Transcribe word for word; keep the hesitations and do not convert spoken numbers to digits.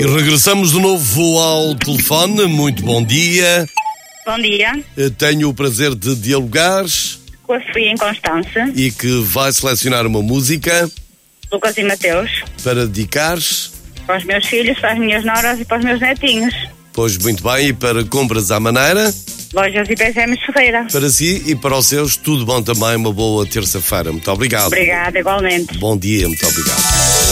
E regressamos de novo ao telefone. Muito bom dia. Bom dia. Tenho o prazer de dialogar. Com a Sofia em Constança. E que vai selecionar uma música. Lucas e Mateus. Para dedicar. Para os meus filhos, para as minhas noras e para os meus netinhos. Pois muito bem, e para compras à maneira. Lojas I P C M Ferreira. Para si e para os seus, tudo bom também. Uma boa terça-feira. Muito obrigado. Obrigada, igualmente. Bom dia, muito obrigado.